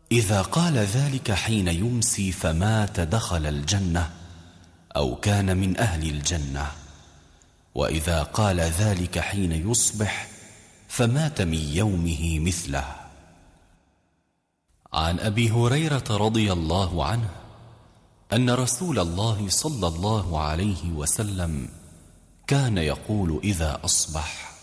إذا قال ذلك حين يمسي فمات دخل الجنة أو كان من أهل الجنة، وإذا قال ذلك حين يصبح فمات من يومه مثله. عن أبي هريرة رضي الله عنه أن رسول الله صلى الله عليه وسلم كان يقول إذا أصبح: